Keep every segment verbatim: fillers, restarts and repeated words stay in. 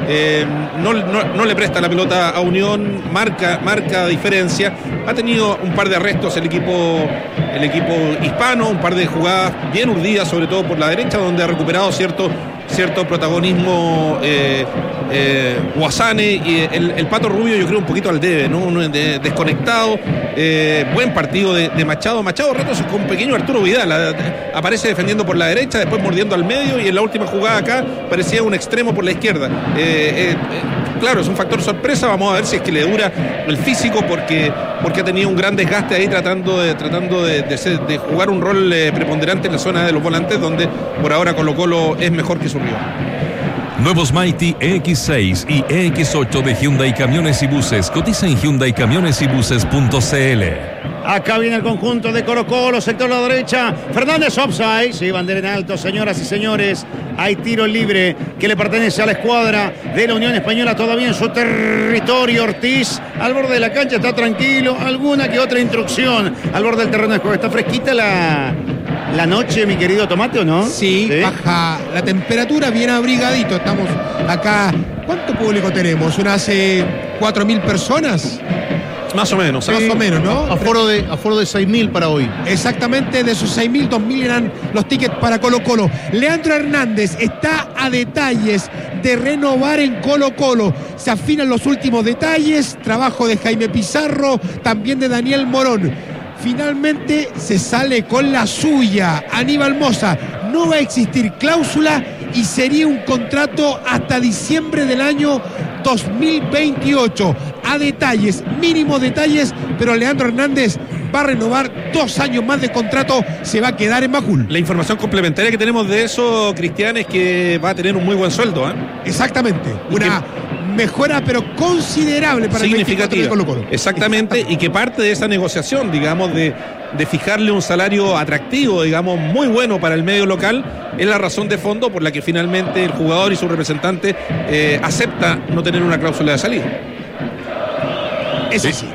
eh, no, no, no le presta la pelota a Unión, marca, marca diferencia. Ha tenido un par de arrestos el equipo, el equipo hispano, un par de jugadas bien urdidas, sobre todo por la derecha, donde ha recuperado cierto, cierto protagonismo eh, eh, Guasane, y el, el Pato Rubio yo creo un poquito al debe, ¿no? Un, de, desconectado. Eh, buen partido de, de Machado. Machado ratos con pequeño Arturo Vidal, a, a, aparece defendiendo por la derecha, después mordiendo al medio, y en la última jugada acá parecía un extremo por la izquierda. Eh, eh, eh, claro, es un factor sorpresa. Vamos a ver si es que le dura el físico, porque, porque ha tenido un gran desgaste ahí tratando de, tratando de, de, ser, de jugar un rol eh, preponderante en la zona de los volantes, donde por ahora Colo Colo es mejor que su rival. Nuevos Mighty E X seis y E X ocho de Hyundai Camiones y Buses. Cotiza en hyundai camiones y buses punto c l. Acá viene el conjunto de Colo Colo, sector a la derecha. Fernández offside, sí, bandera en alto, señoras y señores. Hay tiro libre que le pertenece a la escuadra de la Unión Española, todavía en su territorio. Ortiz al borde de la cancha, está tranquilo. Alguna que otra instrucción al borde del terreno de juego. Está fresquita la... La noche, mi querido Tomate, ¿o no? Sí, ¿sí? Baja la temperatura, bien abrigadito. Estamos acá. ¿Cuánto público tenemos? ¿Unas eh, cuatro mil personas? Más o menos. Sí. Más o menos, ¿no? Aforo de, aforo de seis mil para hoy. Exactamente, de esos seis mil, dos mil eran los tickets para Colo Colo. Leandro Hernández está a detalles de renovar en Colo Colo. Se afinan los últimos detalles. Trabajo de Jaime Pizarro, también de Daniel Morón. Finalmente se sale con la suya Aníbal Mosa. No va a existir cláusula y sería un contrato hasta diciembre del año dos mil veintiocho. A detalles, mínimos detalles, pero Leandro Hernández va a renovar dos años más de contrato, se va a quedar en Macul. La información complementaria que tenemos de eso, Cristian, es que va a tener un muy buen sueldo, ¿eh? Exactamente, una mejora pero considerable para significativa, el Colo Colo. Exactamente, y que parte de esa negociación, digamos, de, de fijarle un salario atractivo, digamos, muy bueno para el medio local, es la razón de fondo por la que finalmente el jugador y su representante eh, acepta no tener una cláusula de salida. Es así.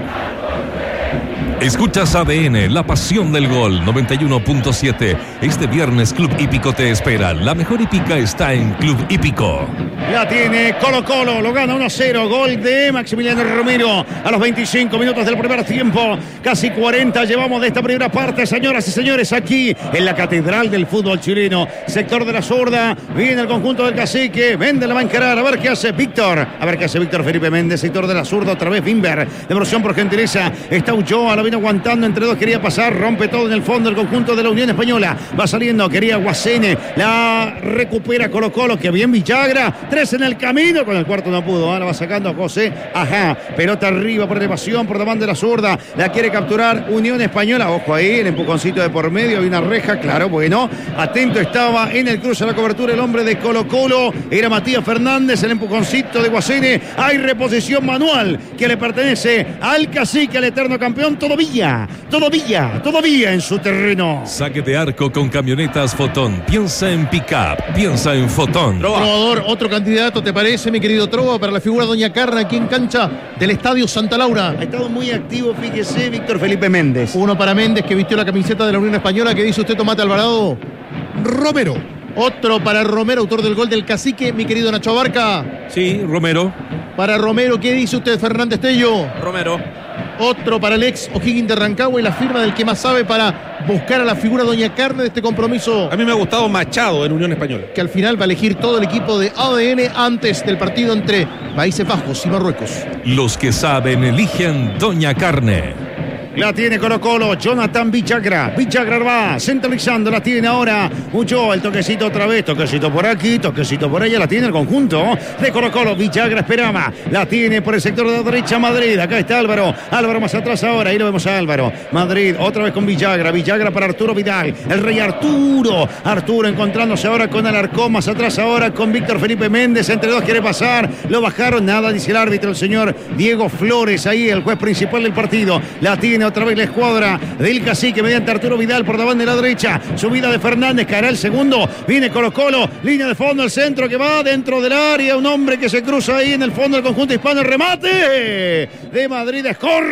Escuchas A D N, la pasión del gol, noventa y uno punto siete. Este viernes Club Hípico te espera. La mejor hípica está en Club Hípico. La tiene Colo Colo, lo gana uno a cero. Gol de Maximiliano Romero a los veinticinco minutos del primer tiempo. Casi cuarenta llevamos de esta primera parte, señoras y señores, aquí en la catedral del fútbol chileno. Sector de la zurda, viene el conjunto del Cacique. Méndez la va a encarar, a ver qué hace Víctor. A ver qué hace Víctor Felipe Méndez. Sector de la zurda, otra vez Bimber. Devolución por gentileza. Está Ulloa, la viene aguantando entre dos, quería pasar, rompe todo en el fondo el conjunto de la Unión Española. Va saliendo, quería Guasene, la recupera Colo Colo, que bien Villagra. Tres en el camino, con el cuarto no pudo. Ahora va sacando a José. Ajá, pelota arriba por elevación, por la banda de la zurda. La quiere capturar Unión Española. Ojo ahí, el empujoncito de por medio. Hay una reja, claro, bueno. Atento estaba en el cruce a la cobertura el hombre de Colo Colo. Era Matías Fernández, el empujoncito de Guasene. Hay reposición manual que le pertenece al Cacique, al eterno campeón. Todavía, todavía, todavía en su terreno. Saque de arco con camionetas Fotón. Piensa en pick-up, piensa en Fotón. Trovador, otro candidato, ¿te parece, mi querido Trova, para la figura de Doña Carna aquí en cancha del Estadio Santa Laura? Ha estado muy activo, fíjese, Víctor Felipe Méndez. Uno para Méndez, que vistió la camiseta de la Unión Española. ¿Qué dice usted, Tomate Alvarado? Romero. Otro para Romero, autor del gol del Cacique, mi querido Nacho Abarca. Sí, Romero. Para Romero, ¿qué dice usted, Fernández Tello? Romero. Otro para el ex O'Higgins de Rancagua y la firma del que más sabe para buscar a la figura Doña Carne de este compromiso. A mí me ha gustado Machado en Unión Española, que al final va a elegir todo el equipo de A D N antes del partido entre Países Bajos y Marruecos. Los que saben eligen Doña Carne. La tiene Colo Colo, Jonathan Villagra. Villagra va centralizando, la tiene ahora Mucho, el toquecito otra vez, toquecito por aquí, toquecito por allá, la tiene el conjunto de Colo Colo. Villagra esperaba, la tiene por el sector de la derecha Madrid. Acá está Álvaro, Álvaro más atrás ahora, ahí lo vemos a Álvaro. Madrid, otra vez con Villagra, Villagra para Arturo Vidal, el rey Arturo. Arturo encontrándose ahora con Alarcón, más atrás ahora con Víctor Felipe Méndez, entre dos quiere pasar, lo bajaron, nada, dice el árbitro, el señor Diego Flores, ahí el juez principal del partido. La tiene otra vez la escuadra del Cacique mediante Arturo Vidal por la banda de la derecha. Subida de Fernández, caerá el segundo. Viene Colo Colo, línea de fondo, el centro que va dentro del área. Un hombre que se cruza ahí en el fondo del conjunto hispano. El remate de Madrid es córner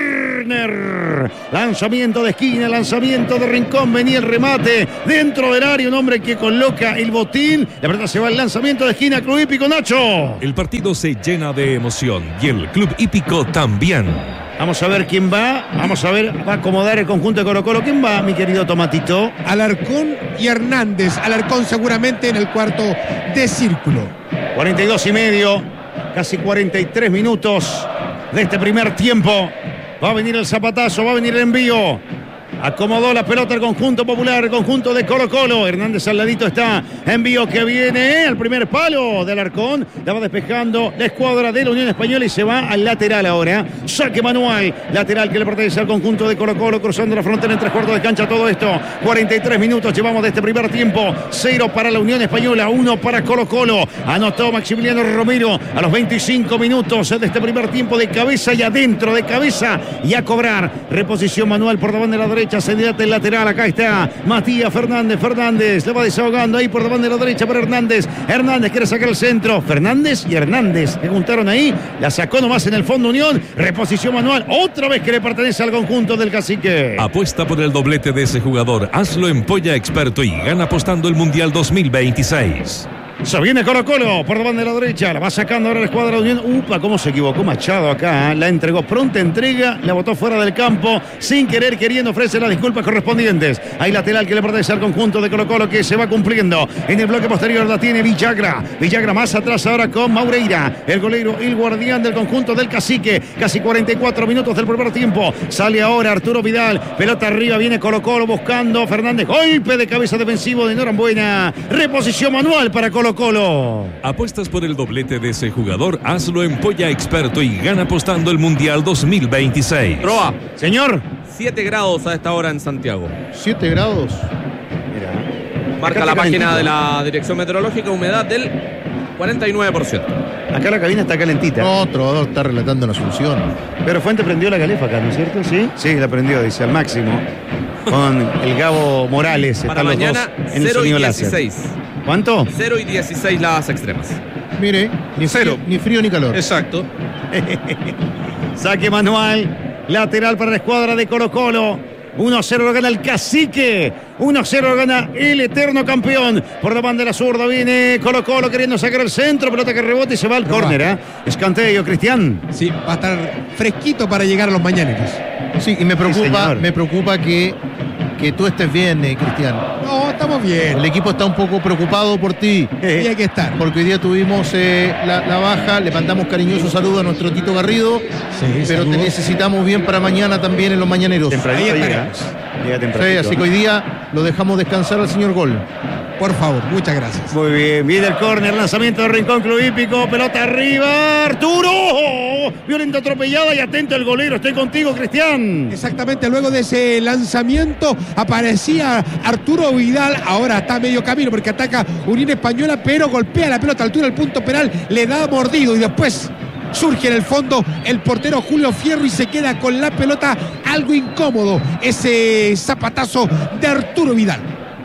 córner. Lanzamiento de esquina, lanzamiento de rincón. Venía el remate dentro del área. Un hombre que coloca el botín. La pelota se va al lanzamiento de esquina. Club Hípico, Nacho. El partido se llena de emoción y el Club Hípico también. Vamos a ver quién va. Vamos a ver, va a acomodar el conjunto de Colo-Colo. ¿Quién va, mi querido Tomatito? Alarcón y Hernández. Alarcón seguramente en el cuarto de círculo. cuarenta y dos y medio, casi cuarenta y tres minutos de este primer tiempo. Va a venir el zapatazo, va a venir el envío. Acomodó la pelota el conjunto popular, el conjunto de Colo-Colo. Hernández al ladito está. Envío que viene al primer palo del Alarcón. La va despejando la escuadra de la Unión Española y se va al lateral ahora. Saque manual. Lateral que le pertenece al conjunto de Colo-Colo, cruzando la frontera en tres cuartos de cancha. Todo esto. cuarenta y tres minutos llevamos de este primer tiempo. Cero para la Unión Española, uno para Colo-Colo. Anotó Maximiliano Romero a los veinticinco minutos de este primer tiempo, de cabeza y adentro, de cabeza y a cobrar. Reposición manual por debajo de la derecha. Se dilata el lateral, acá está Matías Fernández, Fernández le va desahogando ahí por debajo de la derecha para Hernández, Hernández quiere sacar el centro, Fernández y Hernández que juntaron ahí, la sacó nomás en el fondo Unión, reposición manual, otra vez que le pertenece al conjunto del Cacique. Apuesta por el doblete de ese jugador, hazlo en Polla Experto y gana apostando el Mundial dos mil veintiséis. Se viene Colo-Colo por debajo de la derecha. La va sacando ahora la escuadra de Unión. Upa, cómo se equivocó Machado acá. ¿eh? La entregó. Pronta entrega. La botó fuera del campo. Sin querer, queriendo ofrecer las disculpas correspondientes. Hay lateral que le pertenece al conjunto de Colo-Colo que se va cumpliendo. En el bloque posterior la tiene Villagra. Villagra más atrás ahora con Maureira. El golero, el guardián del conjunto del Cacique. Casi cuarenta y cuatro minutos del primer tiempo. Sale ahora Arturo Vidal. Pelota arriba. Viene Colo-Colo buscando Fernández. Golpe de cabeza defensivo de Norambuena. Reposición manual para Colo-Colo. Colo. Apuestas por el doblete de ese jugador, hazlo en Polla Experto y gana apostando el Mundial dos mil veintiséis. Roa, señor. siete grados a esta hora en Santiago. siete grados. Mira. Marca la página de la Dirección Meteorológica, humedad del cuarenta y nueve por ciento. Acá la cabina está calentita. No, Trovador está relatando la solución. Pero Fuente prendió la calefa acá, ¿no es cierto? Sí, sí, la prendió, dice, al máximo. Con el Gabo Morales. Para están mañana, los dos en el cero y sonido láser. dieciséis. ¿Cuánto? cero y dieciséis las extremas. Mire, ni Cero. frío, ni frío ni calor. Exacto. Saque manual. Lateral para la escuadra de Colo-Colo. uno a cero lo gana el Cacique. uno a cero lo gana el eterno campeón. Por la banda de la zurda viene Colo-Colo queriendo sacar el centro. Pelota que rebota y se va al córner. ¿eh? Escanteo, Cristian. Sí, va a estar fresquito para llegar a los mañaneros. Sí, y me preocupa, señor. me preocupa que, que tú estés bien, eh, Cristian. No, estamos bien. El equipo está un poco preocupado por ti. Y hay que estar. Porque hoy día tuvimos eh, la, la baja, le mandamos cariñoso saludo a nuestro Tito Garrido, Sí, pero te saludos. necesitamos bien para mañana también en los mañaneros. Tempranito Ahí llega. estaremos. Llega Sí, tempranito. así que hoy día lo dejamos descansar al señor Gol. Por favor, muchas gracias. Muy bien, viene el córner, lanzamiento de Rincón Club Hípico, pelota arriba, Arturo, violenta atropellada y atento el golero, estoy contigo, Cristian. Exactamente, luego de ese lanzamiento aparecía Arturo Vidal, ahora está a medio camino porque ataca Unión Española, pero golpea la pelota a altura del punto penal, le da mordido y después surge en el fondo el portero Julio Fierro y se queda con la pelota algo incómodo, ese zapatazo de Arturo Vidal.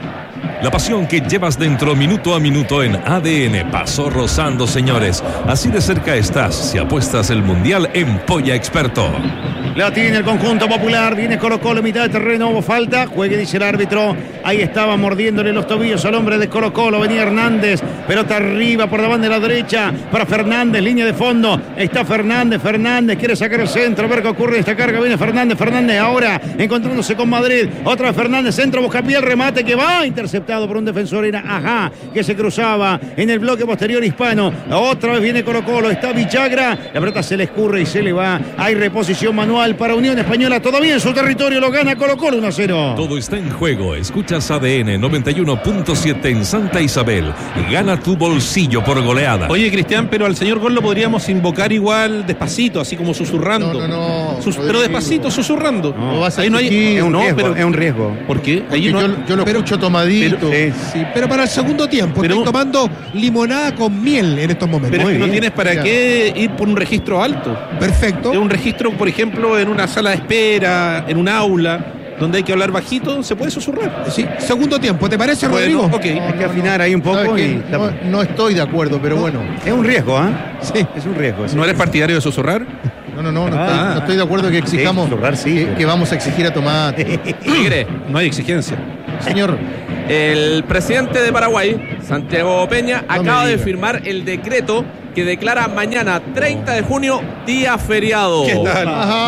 La pasión que llevas dentro minuto a minuto en A D N pasó rozando, señores. Así de cerca estás si apuestas el Mundial en Polla Experto. La tiene el conjunto popular, viene Colo-Colo, mitad de terreno, hubo falta, juegue, dice el árbitro, ahí estaba mordiéndole los tobillos al hombre de Colo-Colo, venía Hernández, pelota arriba por la banda de la derecha, para Fernández, línea de fondo, está Fernández, Fernández quiere sacar el centro, a ver qué ocurre en esta carga, viene Fernández, Fernández ahora, encontrándose con Madrid, otra vez Fernández, centro, busca pie, el remate que va, interceptado por un defensor, era Ajá, que se cruzaba en el bloque posterior hispano, otra vez viene Colo-Colo, está Villagra, la pelota se le escurre y se le va, hay reposición manual para Unión Española, todavía en su territorio lo gana Colo-Colo uno a cero. Todo está en juego. Escuchas A D N noventa y uno punto siete en Santa Isabel. Gana tu bolsillo por goleada. Oye, Cristian, pero al señor Gol lo podríamos invocar igual despacito, así como susurrando. No, no, no. Sus- pero despacito, susurrando. No, vas a Ahí no hay. exigir. Es un no, riesgo, pero, es un riesgo. ¿por qué? Ahí Porque no. yo, yo lo pero- escucho tomadito. Sí. Sí, pero para el segundo tiempo Pero- estoy tomando limonada con miel en estos momentos. Pero es Muy que no bien. tienes para Ya. qué ir por un registro alto. Perfecto. Es un registro, por ejemplo, en una sala de espera, en un aula, donde hay que hablar bajito, se puede susurrar. Sí, segundo tiempo, ¿te parece, Bueno, Rodrigo? ok. Hay que afinar ahí un ¿Sabes poco qué? y... No, no estoy de acuerdo, pero bueno. Es un riesgo, ¿ah? Sí. Es un riesgo. sí. ¿No eres partidario de susurrar? No, no, no, no, Ah. estoy, no estoy de acuerdo que exijamos, Sí, lugar, sí. que, que vamos a exigir a Tomate. Tigre. No hay exigencia. Señor, El presidente de Paraguay, Santiago Peña, No me acaba de diga. firmar el decreto que declara mañana, treinta de junio, día feriado. ¿Qué tal?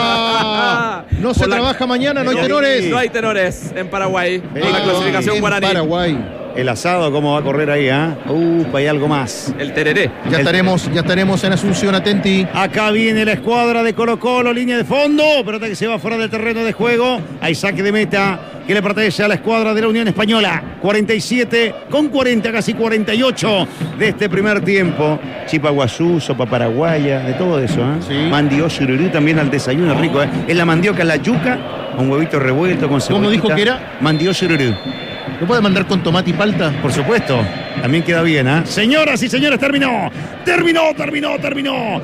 ajá, no se Por la- trabaja mañana, no hay Sí. tenores. No hay tenores en Paraguay con la Ah, clasificación en guaraní. Paraguay. El asado, ¿cómo va a correr ahí? ¿Ah? Upa, hay algo más. El tereré. Ya estaremos, ya estaremos en Asunción, atenti. Acá viene la escuadra de Colo Colo, línea de fondo, pelota que se va fuera del terreno de juego. Hay saque de meta que le pertenece a la escuadra de la Unión Española. cuarenta y siete con cuarenta, casi cuarenta y ocho de este primer tiempo. Chipaguazú, sopa paraguaya, de todo eso. ¿eh? Sí. Mandio sururú también al desayuno rico. ¿eh? Es la mandioca, la yuca, un huevito revuelto con cebollita. ¿Cómo dijo que era? Mandio sururú. ¿Lo puede mandar con tomate y palta? Por supuesto, también queda bien, ¿ah? Señoras y señores, terminó. Terminó, terminó, terminó.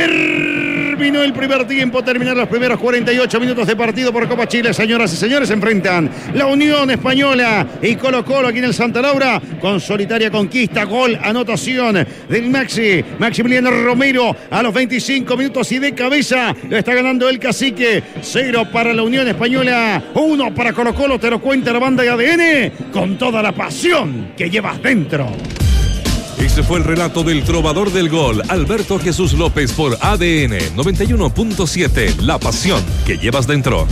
Terminó el primer tiempo, terminaron los primeros cuarenta y ocho minutos de partido por Copa Chile. Señoras y señores, se enfrentan la Unión Española y Colo Colo aquí en el Santa Laura con solitaria conquista, gol, anotación del Maxi, Maximiliano Romero a los veinticinco minutos y de cabeza lo está ganando el Cacique. Cero para la Unión Española, uno para Colo Colo, te lo cuenta la banda de A D N con toda la pasión que llevas dentro. Este fue el relato del trovador del gol, Alberto Jesús López, por A D N noventa y uno punto siete, la pasión que llevas dentro.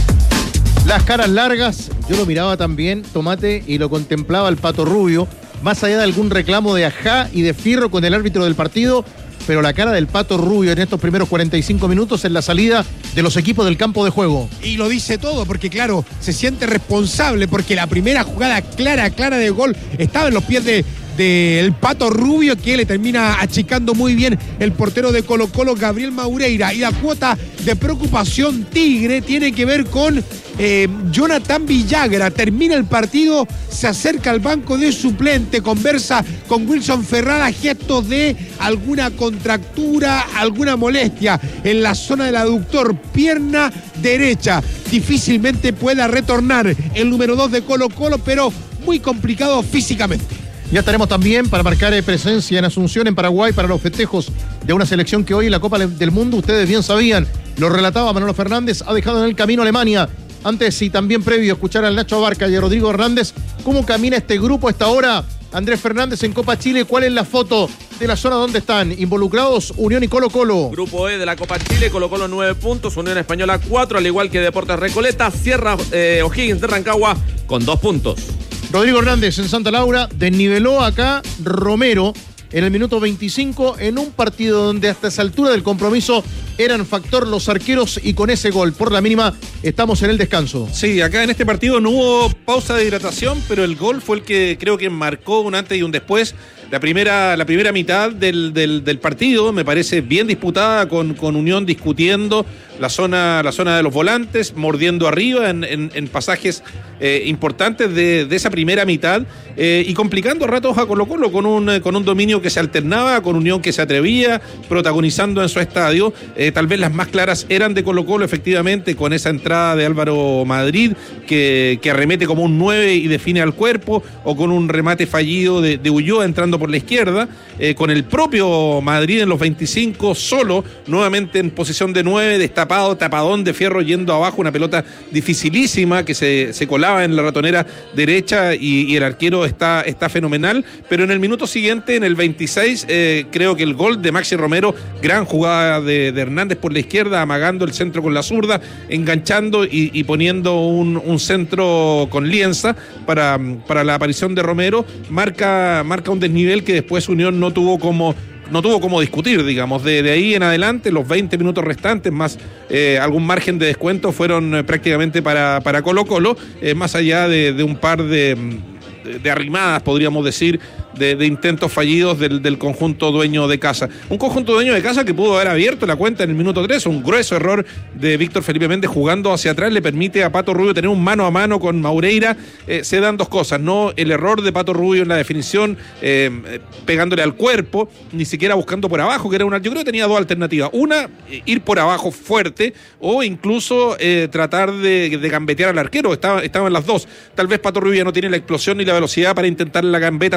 Las caras largas, yo lo miraba también, Tomate, y lo contemplaba el Pato Rubio, más allá de algún reclamo de ajá y de Fierro con el árbitro del partido, pero la cara del Pato Rubio en estos primeros cuarenta y cinco minutos en la salida de los equipos del campo de juego. Y lo dice todo, porque claro, se siente responsable, porque la primera jugada clara, clara de gol estaba en los pies de del Pato Rubio, que le termina achicando muy bien el portero de Colo Colo, Gabriel Maureira. Y la cuota de preocupación tigre tiene que ver con eh, Jonathan Villagra. Termina el partido, se acerca al banco de suplente, conversa con Wilson Ferrara, gestos de alguna contractura, alguna molestia en la zona del aductor, pierna derecha. Difícilmente pueda retornar el número dos de Colo Colo, pero muy complicado físicamente. Ya estaremos también para marcar eh, presencia en Asunción, en Paraguay, para los festejos de una selección que hoy en la Copa del Mundo, ustedes bien sabían, lo relataba Manolo Fernández, ha dejado en el camino a Alemania. Antes y también previo, escuchar al Nacho Abarca y a Rodrigo Hernández, cómo camina este grupo a esta hora. Andrés Fernández en Copa Chile, ¿cuál es la foto de la zona donde están involucrados Unión y Colo Colo? Grupo E de la Copa Chile, Colo Colo nueve puntos, Unión Española cuatro, al igual que Deportes Recoleta, cierra eh, O'Higgins de Rancagua con dos puntos. Rodrigo Hernández en Santa Laura, desniveló acá Romero en el minuto veinticinco en un partido donde hasta esa altura del compromiso eran factor los arqueros y con ese gol por la mínima estamos en el descanso. Sí, acá en este partido no hubo pausa de hidratación, pero el gol fue el que creo que marcó un antes y un después. La primera, la primera mitad del, del, del partido me parece bien disputada, con, con Unión discutiendo la zona, la zona de los volantes, mordiendo arriba en, en, en pasajes eh, importantes de, de esa primera mitad eh, y complicando a ratos a Colo Colo con un, con un dominio que se alternaba, con Unión que se atrevía, protagonizando en su estadio. Eh, tal vez las más claras eran de Colo Colo, efectivamente, con esa entrada de Álvaro Madrid que, que arremete como un nueve y define al cuerpo, o con un remate fallido de, de Ulloa entrando por la izquierda, eh, con el propio Madrid en los veinticinco solo, nuevamente en posición de nueve, destapado, tapadón de Fierro yendo abajo, una pelota dificilísima que se, se colaba en la ratonera derecha y, y el arquero está, está fenomenal, pero en el minuto siguiente, en el veintiséis, eh, creo que el gol de Maxi Romero, gran jugada de, de Hernández por la izquierda, amagando el centro con la zurda, enganchando y, y poniendo un, un centro con lienza para, para la aparición de Romero, marca, marca un desnivel que después Unión no tuvo como no tuvo como discutir, digamos. De, de ahí en adelante, los veinte minutos restantes, más eh, algún margen de descuento, fueron eh, prácticamente para, para Colo Colo, eh, más allá de, de un par de, de, de arrimadas, podríamos decir, de, de intentos fallidos del, del conjunto dueño de casa. Un conjunto dueño de casa que pudo haber abierto la cuenta en el minuto tres, un grueso error de Víctor Felipe Méndez jugando hacia atrás, le permite a Pato Rubio tener un mano a mano con Maureira. Eh, se dan dos cosas, no el error de Pato Rubio en la definición, eh, pegándole al cuerpo, ni siquiera buscando por abajo, que era una, yo creo que tenía dos alternativas, una, ir por abajo fuerte, o incluso eh, tratar de, de gambetear al arquero. Estaba, estaban las dos. Tal vez Pato Rubio no tiene la explosión ni la velocidad para intentar la gambeta por fuera,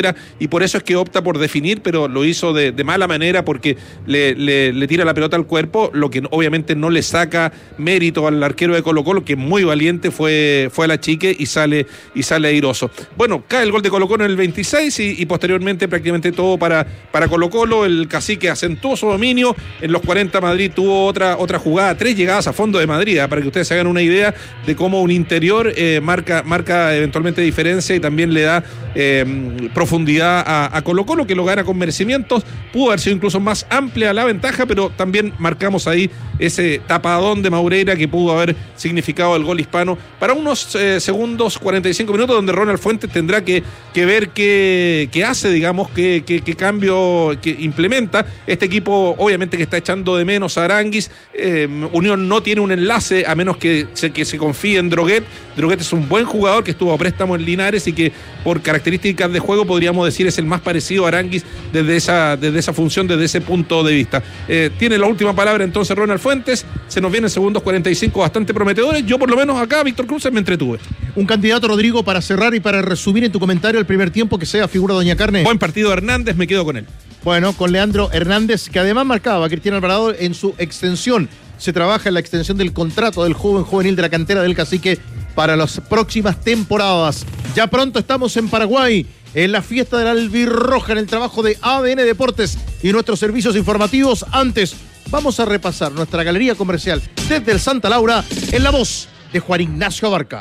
Venezuela, y por eso es que opta por definir, pero lo hizo de, de mala manera porque le, le, le tira la pelota al cuerpo, lo que obviamente no le saca mérito al arquero de Colo-Colo, que muy valiente fue, fue a la chique y sale, y sale airoso. Bueno, cae el gol de Colo-Colo en el veintiséis y, y posteriormente prácticamente todo para, para Colo-Colo. El Cacique acentuó su dominio. En los cuarenta Madrid tuvo otra, otra jugada, tres llegadas a fondo de Madrid, ¿eh? Para que ustedes se hagan una idea de cómo un interior eh, marca, marca eventualmente diferencia y también le da eh, profundidad a, a Colo-Colo, que lo gana con merecimientos. Pudo haber sido incluso más amplia la ventaja, pero también marcamos ahí ese tapadón de Maureira que pudo haber significado el gol hispano para unos eh, segundos, cuarenta y cinco minutos, donde Ronald Fuentes tendrá que, que ver qué, qué hace, digamos, qué, qué, qué cambio que implementa. Este equipo obviamente que está echando de menos a Aranguis. eh, Unión no tiene un enlace a menos que se, que se confíe en Droguet. Droguet es un buen jugador que estuvo a préstamo en Linares y que por características de juego podríamos decir es el más parecido a Aranguis desde esa, desde esa función, desde ese punto de vista. Eh, tiene la última palabra entonces Ronald Fuentes. Se nos vienen segundos cuarenta y cinco bastante prometedores. Yo por lo menos acá, Víctor Cruz, me entretuve. Un candidato, Rodrigo, para cerrar y para resumir en tu comentario el primer tiempo que sea figura Doña Carne. Buen partido de Hernández, me quedo con él. Bueno, con Leandro Hernández, que además marcaba a Cristian Alvarado en su extensión. Se trabaja en la extensión del contrato del joven juvenil de la cantera del Cacique para las próximas temporadas. Ya pronto estamos en Paraguay, en la fiesta de la Albirroja, en el trabajo de A D N Deportes y nuestros servicios informativos. Antes, vamos a repasar nuestra galería comercial desde el Santa Laura en la voz de Juan Ignacio Abarca.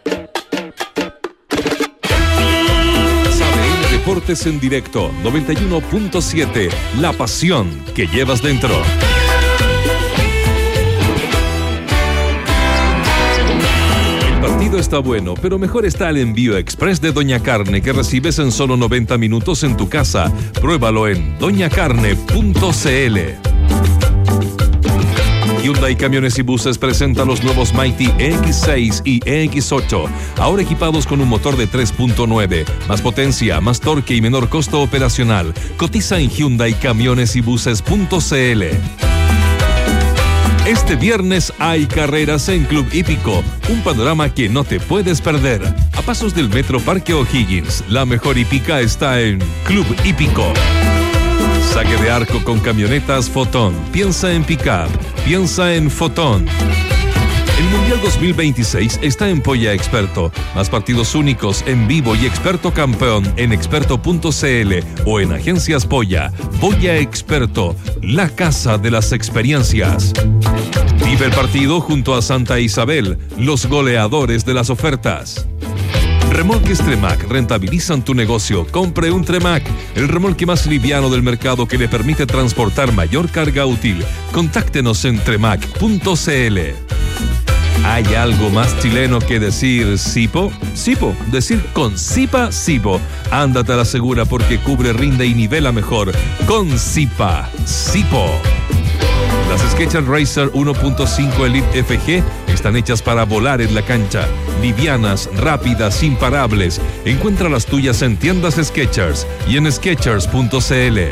Deportes en directo, noventa y uno punto siete, la pasión que llevas dentro. El partido está bueno, pero mejor está el envío express de Doña Carne que recibes en solo noventa minutos en tu casa. Pruébalo en doña carne punto c l. Hyundai Camiones y Buses presenta los nuevos Mighty E X seis y E X ocho, ahora equipados con un motor de tres punto nueve, más potencia, más torque y menor costo operacional. Cotiza en hyundai camiones y buses punto c l. Este viernes hay carreras en Club Hípico, un panorama que no te puedes perder. A pasos del Metro Parque O'Higgins, la mejor hípica está en Club Hípico. Saque de arco con camionetas Fotón. Piensa en pick-up. Piensa en Fotón. El Mundial dos mil veintiséis está en Polla Experto. Más partidos únicos en vivo y experto campeón en experto punto c l o en Agencias Polla. Polla Experto, la casa de las experiencias. Vive el partido junto a Santa Isabel, los goleadores de las ofertas. Remolques Tremac rentabilizan tu negocio. Compre un Tremac, el remolque más liviano del mercado que le permite transportar mayor carga útil. Contáctenos en tremac punto c l. ¿Hay algo más chileno que decir Sipo? Sipo, decir con Sipa, Sipo. Ándate a la segura porque cubre, rinde y nivela mejor. Con Sipa, Sipo. Las Skechers Racer uno punto cinco Elite F G están hechas para volar en la cancha. Livianas, rápidas, imparables. Encuentra las tuyas en tiendas Skechers y en skechers punto c l.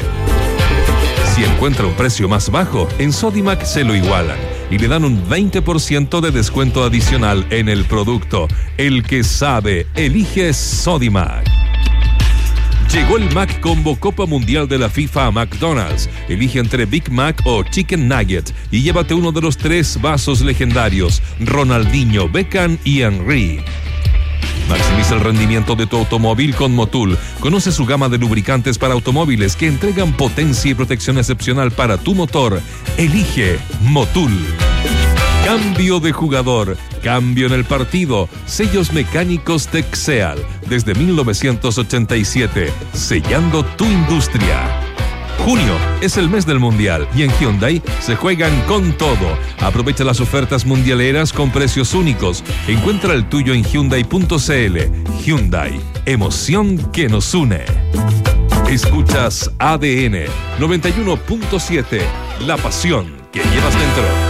Si encuentra un precio más bajo, en Sodimac se lo igualan y le dan un veinte por ciento de descuento adicional en el producto. El que sabe, elige Sodimac. Llegó el Mac Combo Copa Mundial de la FIFA a McDonald's. Elige entre Big Mac o Chicken Nugget y llévate uno de los tres vasos legendarios: Ronaldinho, Beckham y Henry. Maximiza el rendimiento de tu automóvil con Motul. Conoce su gama de lubricantes para automóviles que entregan potencia y protección excepcional para tu motor. Elige Motul. Cambio de jugador, cambio en el partido. Sellos mecánicos Texeal, desde mil novecientos ochenta y siete, sellando tu industria. Junio es el mes del Mundial y en Hyundai se juegan con todo. Aprovecha las ofertas mundialeras con precios únicos. Encuentra el tuyo en hyundai punto c l. Hyundai, emoción que nos une. Escuchas A D N noventa y uno punto siete, la pasión que llevas dentro.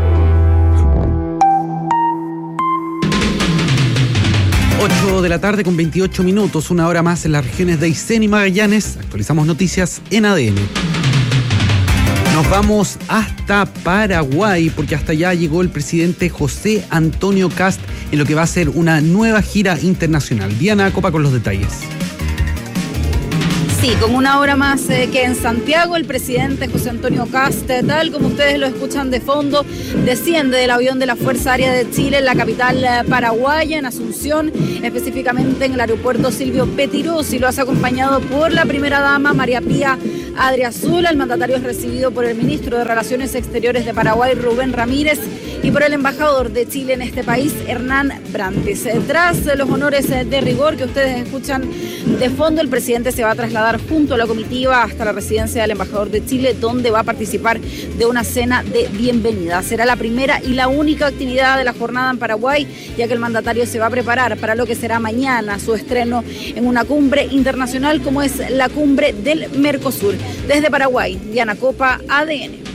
ocho de la tarde con veintiocho minutos, una hora más en las regiones de Aysén y Magallanes. Actualizamos noticias en A D N. Nos vamos hasta Paraguay porque hasta allá llegó el presidente José Antonio Kast en lo que va a ser una nueva gira internacional. Diana Copa con los detalles. Sí, con una hora más eh, que en Santiago, el presidente José Antonio Kast, tal como ustedes lo escuchan de fondo, desciende del avión de la Fuerza Aérea de Chile en la capital eh, paraguaya, en Asunción, específicamente en el aeropuerto Silvio Pettirossi. Lo hace acompañado por la primera dama María Pía Adriazula. El mandatario es recibido por el ministro de Relaciones Exteriores de Paraguay, Rubén Ramírez, y por el embajador de Chile en este país, Hernán Brantes. Tras los honores de rigor que ustedes escuchan de fondo, el presidente se va a trasladar junto a la comitiva hasta la residencia del embajador de Chile, donde va a participar de una cena de bienvenida. Será la primera y la única actividad de la jornada en Paraguay, ya que el mandatario se va a preparar para lo que será mañana su estreno en una cumbre internacional como es la cumbre del Mercosur. Desde Paraguay, Diana Copa, A D N.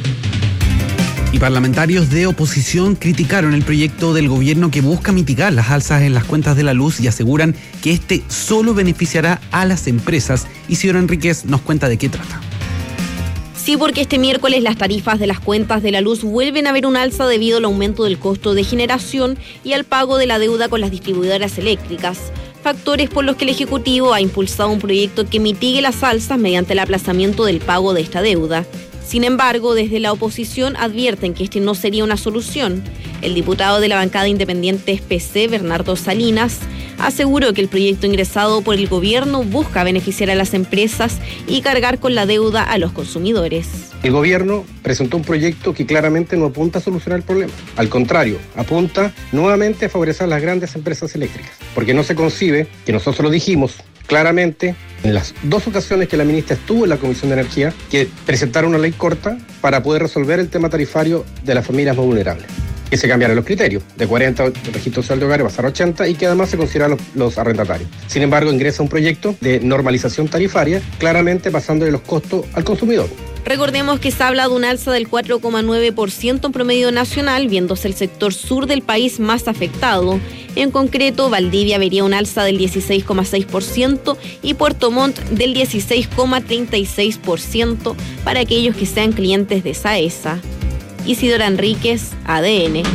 Y parlamentarios de oposición criticaron el proyecto del gobierno que busca mitigar las alzas en las cuentas de la luz y aseguran que este solo beneficiará a las empresas. Isidora Enríquez nos cuenta de qué trata. Sí, porque este miércoles las tarifas de las cuentas de la luz vuelven a ver un alza debido al aumento del costo de generación y al pago de la deuda con las distribuidoras eléctricas. Factores por los que el Ejecutivo ha impulsado un proyecto que mitigue las alzas mediante el aplazamiento del pago de esta deuda. Sin embargo, desde la oposición advierten que este no sería una solución. El diputado de la bancada independiente P C, Bernardo Salinas, aseguró que el proyecto ingresado por el gobierno busca beneficiar a las empresas y cargar con la deuda a los consumidores. El gobierno presentó un proyecto que claramente no apunta a solucionar el problema. Al contrario, apunta nuevamente a favorecer a las grandes empresas eléctricas. Porque no se concibe, que nosotros lo dijimos claramente en las dos ocasiones que la ministra estuvo en la Comisión de Energía, que presentaron una ley corta para poder resolver el tema tarifario de las familias más vulnerables. Que se cambiaran los criterios, de cuarenta registros social de hogares pasar a ochenta y que además se consideran los, los arrendatarios. Sin embargo, ingresa un proyecto de normalización tarifaria, claramente pasándole los costos al consumidor. Recordemos que se habla de un alza del cuatro coma nueve por ciento en promedio nacional, viéndose el sector sur del país más afectado. En concreto, Valdivia vería un alza del dieciséis coma seis por ciento y Puerto Montt del dieciséis coma treinta y seis por ciento para aquellos que sean clientes de SAESA. Isidora Enríquez, A D N.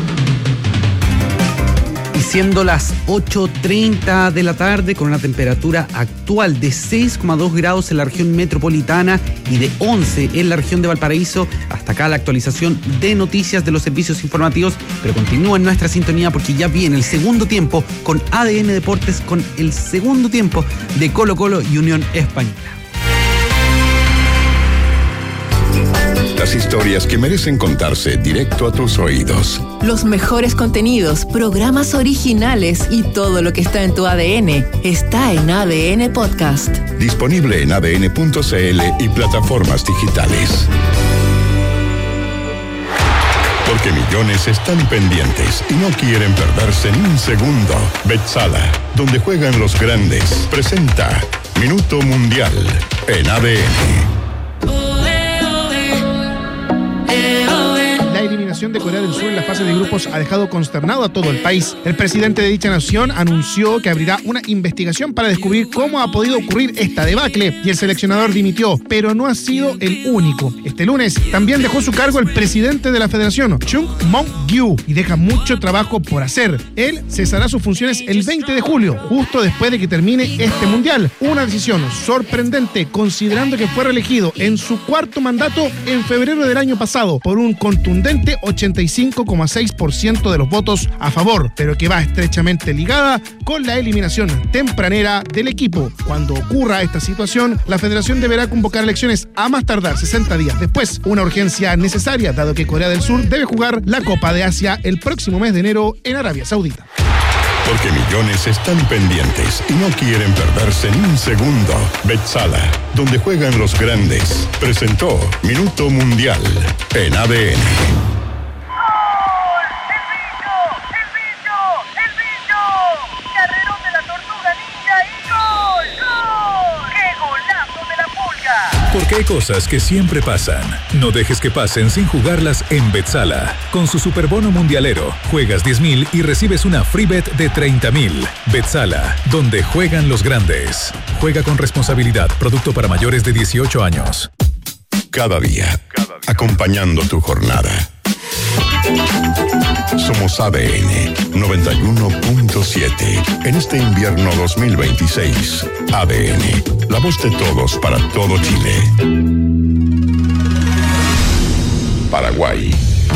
Y siendo las ocho treinta de la tarde, con una temperatura actual de seis coma dos grados en la región metropolitana y de once en la región de Valparaíso, hasta acá la actualización de noticias de los servicios informativos, pero continúa en nuestra sintonía porque ya viene el segundo tiempo con A D N Deportes, con el segundo tiempo de Colo Colo y Unión Española. Las historias que merecen contarse directo a tus oídos. Los mejores contenidos, programas originales y todo lo que está en tu A D N está en A D N Podcast. Disponible en a d n punto c l y plataformas digitales. Porque millones están pendientes y no quieren perderse ni un segundo. Betzala, donde juegan los grandes, presenta Minuto Mundial en A D N. La eliminación de Corea del Sur en la fase de grupos ha dejado consternado a todo el país. El presidente de dicha nación anunció que abrirá una investigación para descubrir cómo ha podido ocurrir esta debacle y el seleccionador dimitió, pero no ha sido el único. Este lunes también dejó su cargo el presidente de la federación, Chung Mong-gyu, y deja mucho trabajo por hacer. Él cesará sus funciones el veinte de julio, justo después de que termine este mundial. Una decisión sorprendente, considerando que fue reelegido en su cuarto mandato en febrero del año pasado por un contundente ochenta y cinco coma seis por ciento de los votos a favor, pero que va estrechamente ligada con la eliminación tempranera del equipo. Cuando ocurra esta situación, la federación deberá convocar elecciones a más tardar sesenta días después, una urgencia necesaria dado que Corea del Sur debe jugar la Copa de Asia el próximo mes de enero en Arabia Saudita. Porque millones están pendientes y no quieren perderse ni un segundo. Betzala, donde juegan los grandes, presentó Minuto Mundial en A D N. Porque hay cosas que siempre pasan. No dejes que pasen sin jugarlas en Betzala. Con su superbono mundialero, juegas diez mil y recibes una free bet de treinta mil. Betzala, donde juegan los grandes. Juega con responsabilidad. Producto para mayores de dieciocho años. Cada día, acompañando tu jornada. Somos A D N noventa y uno punto siete. En este invierno dos mil veintiséis, A D N, la voz de todos para todo Chile. Paraguay.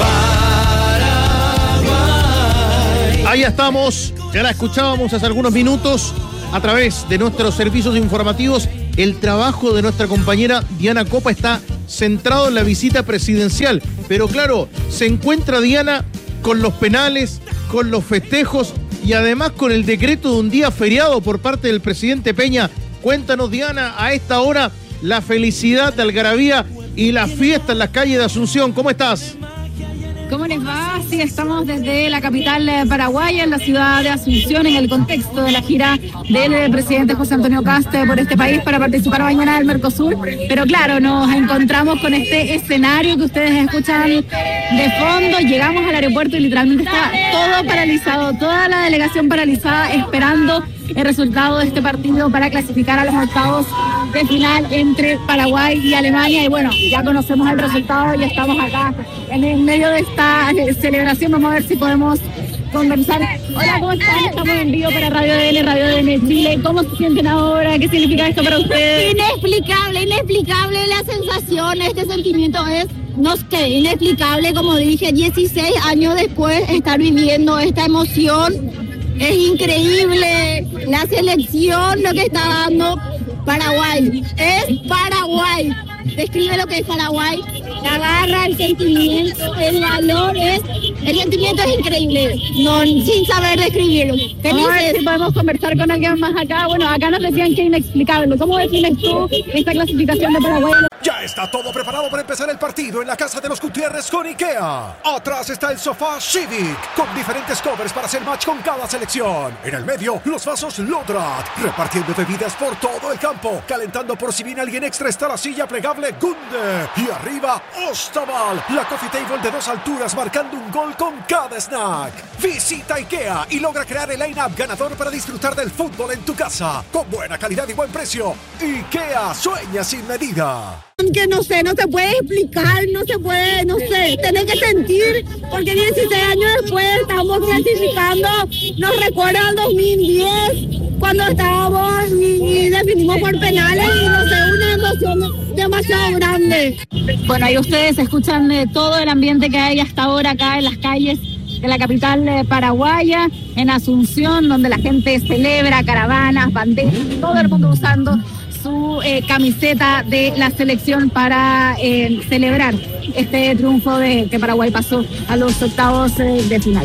Ahí estamos, ya la escuchábamos hace algunos minutos a través de nuestros servicios informativos. El trabajo de nuestra compañera Diana Copa está centrado en la visita presidencial, pero claro, se encuentra Diana con los penales, con los festejos y además con el decreto de un día feriado por parte del presidente Peña. Cuéntanos, Diana, a esta hora la felicidad de algarabía y la fiesta en las calles de Asunción. ¿Cómo estás? ¿Cómo les va? Sí, estamos desde la capital paraguaya, en la ciudad de Asunción, en el contexto de la gira del presidente José Antonio Kast por este país para participar mañana del Mercosur. Pero claro, nos encontramos con este escenario que ustedes escuchan de fondo. Llegamos al aeropuerto y literalmente está todo paralizado, toda la delegación paralizada esperando el resultado de este partido para clasificar a los octavos de final entre Paraguay y Alemania. Y bueno, ya conocemos el resultado y estamos acá en el medio de esta celebración. Vamos a ver si podemos conversar. Hola, ¿cómo están? Estamos en vivo para Radio D N, Radio D N Chile. ¿Cómo se sienten ahora? ¿Qué significa esto para ustedes? Inexplicable, inexplicable la sensación, este sentimiento es, no sé, inexplicable, como dije, dieciséis años después estar viviendo esta emoción. Es increíble la selección, lo que está dando Paraguay. Es Paraguay. Describe lo que es Paraguay. La garra, el sentimiento, el valor, es, el sentimiento es increíble. No, sin saber describirlo. Vamos a ver si podemos conversar con alguien más acá. Bueno, acá nos decían que es inexplicable. ¿Cómo defines tú esta clasificación de Paraguay? Ya está todo preparado para empezar el partido en la casa de los Gutiérrez con IKEA. Atrás está el sofá Civic, con diferentes covers para hacer match con cada selección. En el medio, los vasos Lodrat, repartiendo bebidas por todo el campo. Calentando por si viene alguien extra está la silla plegable Gunde. Y arriba, Ostaval, la coffee table de dos alturas marcando un gol con cada snack. Visita IKEA y logra crear el line-up ganador para disfrutar del fútbol en tu casa. Con buena calidad y buen precio. IKEA, sueña sin medida. Que no sé, no se puede explicar, no se puede, no sé, tener que sentir, porque dieciséis años después estamos clasificando, nos recuerda al dos mil diez, cuando estábamos y, y definimos por penales, y no sé, una emoción demasiado grande. Bueno, ahí ustedes escuchan eh, todo el ambiente que hay hasta ahora acá en las calles de la capital eh, paraguaya, en Asunción, donde la gente celebra, caravanas, banderas, todo el mundo usando su eh, camiseta de la selección para eh, celebrar este triunfo de que Paraguay pasó a los octavos eh, de final.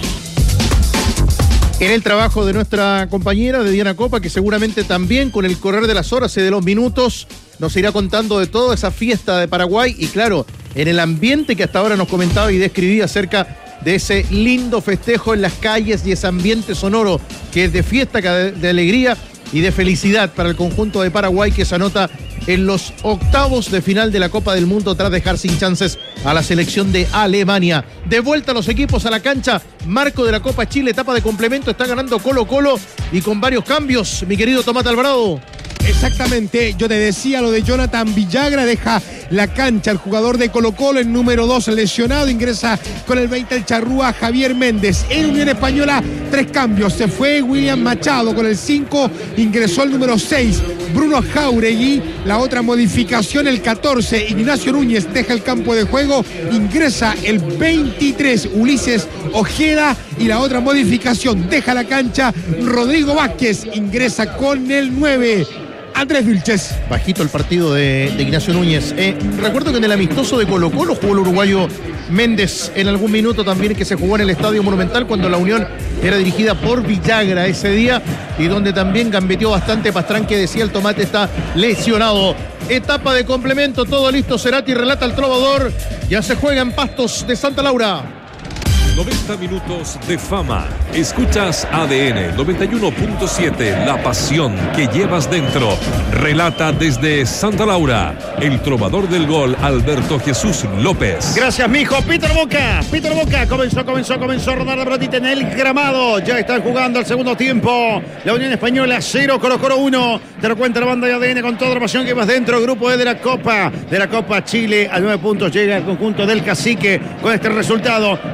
En el trabajo de nuestra compañera de Diana Copa, que seguramente también con el correr de las horas y de los minutos nos irá contando de toda esa fiesta de Paraguay y claro, en el ambiente que hasta ahora nos comentaba y describía acerca de ese lindo festejo en las calles y ese ambiente sonoro que es de fiesta, de, de alegría y de felicidad para el conjunto de Paraguay que se anota en los octavos de final de la Copa del Mundo tras dejar sin chances a la selección de Alemania. De vuelta los equipos a la cancha, marco de la Copa Chile, etapa de complemento, está ganando Colo Colo y con varios cambios, mi querido Tomás Alvarado. Exactamente, yo te decía lo de Jonathan Villagra, deja la cancha el jugador de Colo Colo, el número dos lesionado, ingresa con el veinte el charrúa Javier Méndez. En Unión Española, tres cambios, se fue William Machado con el cinco, ingresó el número seis, Bruno Jauregui. La otra modificación, el catorce, Ignacio Núñez deja el campo de juego, ingresa el veintitrés, Ulises Ojeda. Y la otra modificación, deja la cancha Rodrigo Vázquez, ingresa con el nueve, Andrés Vilches. Bajito el partido de, de Ignacio Núñez. Eh, recuerdo que en el amistoso de Colo Colo jugó el uruguayo Méndez en algún minuto también, que se jugó en el Estadio Monumental cuando la Unión era dirigida por Villagra ese día y donde también gambeteó bastante Pastrán, que decía el tomate está lesionado. Etapa de complemento, todo listo. Cerati relata el trovador. Ya se juega en Pastos de Santa Laura. noventa minutos de fama. Escuchas A D N noventa y uno punto siete, la pasión que llevas dentro. Relata desde Santa Laura, el trovador del gol, Alberto Jesús López. Gracias, mijo. Peter Boca. Peter Boca comenzó, comenzó, comenzó a rodar la pelotita en el gramado. Ya están jugando el segundo tiempo. La Unión Española cero, Colo Colo uno. Te lo cuenta la banda de A D N con toda la pasión que vas dentro. Grupo E de la Copa. De la Copa Chile a nueve puntos llega el conjunto del Cacique. Con este resultado va saliendo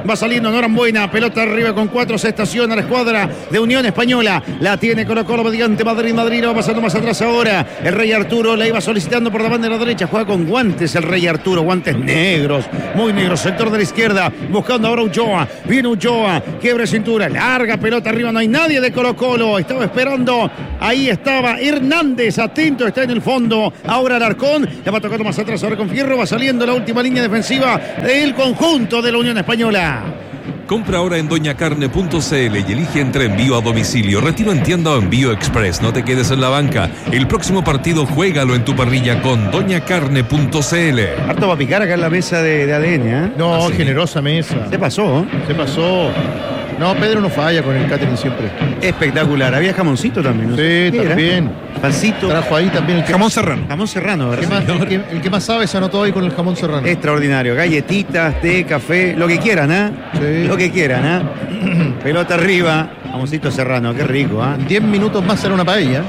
Norambuena, pelota arriba con cuatro, se estaciona la escuadra de Unión Española. La tiene Colo Colo mediante Madrid, Madrid, va pasando más atrás ahora. El Rey Arturo la iba solicitando por la banda de la derecha, juega con guantes el Rey Arturo, guantes negros, muy negros, sector de la izquierda, buscando ahora Ulloa, viene Ulloa, quiebre cintura, larga pelota arriba, no hay nadie de Colo Colo, estaba esperando, ahí estaba Hernández, atento, está en el fondo, ahora Alarcón, la va tocando más atrás, ahora con Fierro, va saliendo la última línea defensiva del conjunto de la Unión Española. Compra ahora en doña carne punto c l y elige entre envío a domicilio, retiro en tienda o envío express. No te quedes en la banca. El próximo partido juégalo en tu parrilla con doña carne punto c l. Harto va a picar acá en la mesa de, de A D N, ¿eh? No, Así. generosa mesa. Se pasó, ¿eh? Se pasó. No, Pedro no falla con el catering siempre. Espectacular. Había jamoncito también, ¿no? Sí, ¿Qué también. era? Pancito. Trajo ahí también el que Jamón serrano. Jamón serrano, El que, ¿verdad? más, el, que, el que más sabe se anotó ahí con el jamón serrano. Extraordinario. Galletitas, té, café, lo que quieran, ¿eh? Sí. Lo que quieran, ¿eh? Pelota arriba. Jamoncito serrano, qué rico, ¿eh? En diez minutos más será una paella.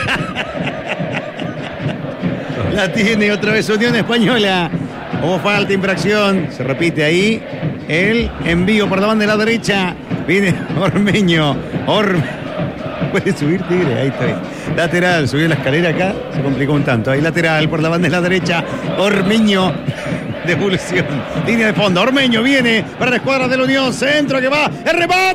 La tiene otra vez Unión Española. Hubo falta, infracción. Se repite ahí. El envío por la banda de la derecha. Viene Ormeño. Ormeño. Puede subir Tigre, ahí está bien. Lateral, subió la escalera acá, se complicó un tanto. Ahí lateral por la banda de la derecha, Ormeño. Devolución, línea de fondo. Ormeño viene para la escuadra de la Unión. Centro que va, el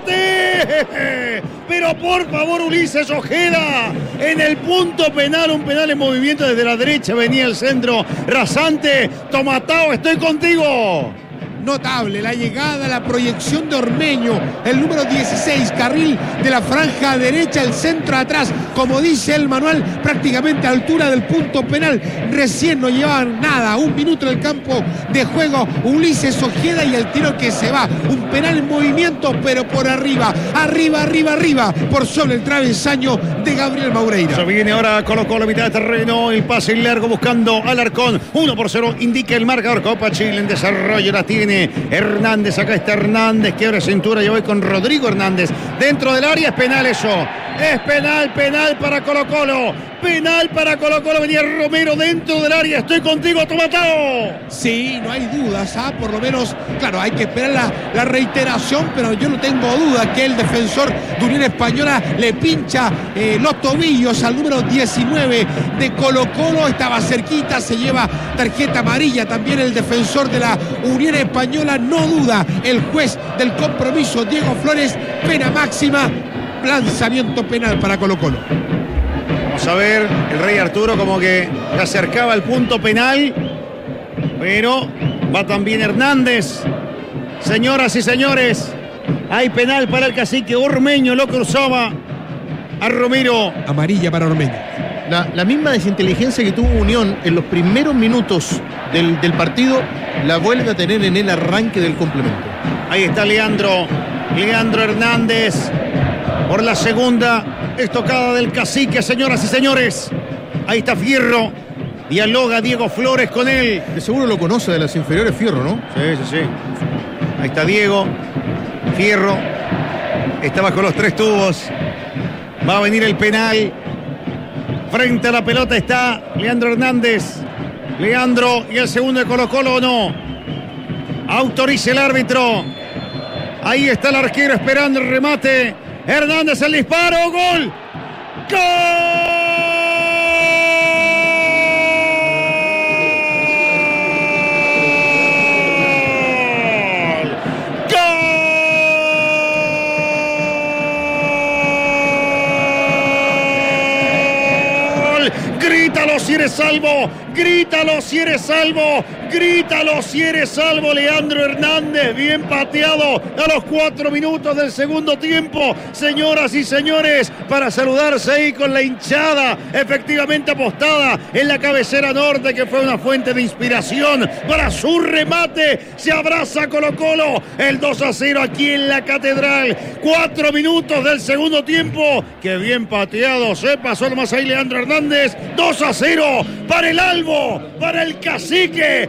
remate. Pero por favor, Ulises Ojeda en el punto penal, un penal en movimiento desde la derecha. Venía el centro rasante. Tomatao, estoy contigo. Notable la llegada, la proyección de Ormeño, el número dieciséis, carril de la franja derecha, el centro atrás, como dice el manual, prácticamente a altura del punto penal. Recién no llevaban nada, un minuto en el campo de juego. Ulises Ojeda y el tiro que se va, un penal en movimiento, pero por arriba, arriba, arriba, arriba, por sobre el travesaño de Gabriel Maureira. Se viene ahora Colo Colo, mitad de terreno, el pase largo buscando Alarcón, uno por cero, indica el marcador. Copa Chile en desarrollo, la tiene Hernández, acá está Hernández, quiebra cintura, yo voy con Rodrigo Hernández, dentro del área, es penal eso, es penal, penal para Colo Colo, penal para Colo Colo, venía Romero dentro del área, estoy contigo, Tomatao. Sí, no hay dudas, ¿ah? Por lo menos, claro, hay que esperar la, la reiteración, pero yo no tengo duda que el defensor de Unión Española le pincha eh, los tobillos al número diecinueve de Colo Colo, estaba cerquita, se lleva tarjeta amarilla, también el defensor de la Unión Española, no duda, el juez del compromiso, Diego Flores, pena máxima, lanzamiento penal para Colo Colo. Vamos a ver, el Rey Arturo como que se acercaba al punto penal, pero va también Hernández. Señoras y señores, hay penal para el cacique Ormeño, lo cruzaba a Romero. Amarilla para Ormeño. La, la misma desinteligencia que tuvo Unión en los primeros minutos del, del partido la vuelve a tener en el arranque del complemento. Ahí está Leandro, Leandro Hernández por la segunda estocada del cacique, señoras y señores. Ahí está Fierro, dialoga Diego Flores con él. De seguro lo conoce de las inferiores Fierro, ¿no? Sí, sí, sí. Ahí está Diego, Fierro, está bajo los tres tubos. Va a venir el penal. Frente a la pelota está Leandro Hernández. Leandro y el segundo de Colo Colo, no. Autoriza el árbitro. Ahí está el arquero esperando el remate. Hernández, el disparo, gol. ¡Gol! Grítalo si eres salvo, grítalo si eres salvo, grítalo si eres salvo, Leandro Hernández, bien pateado a los cuatro minutos del segundo tiempo, señoras y señores, para saludarse ahí con la hinchada, efectivamente apostada en la cabecera norte, que fue una fuente de inspiración para su remate, se abraza Colo Colo, el dos a cero aquí en la Catedral, cuatro minutos del segundo tiempo, que bien pateado, se pasó nomás ahí Leandro Hernández, dos a cero para el Albo, para el cacique,